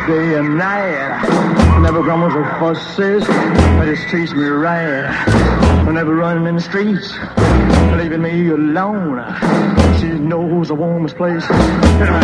day and night. Never grumbles or fusses, but just treats me right. Never running in the streets, leaving me alone. She knows the warmest place.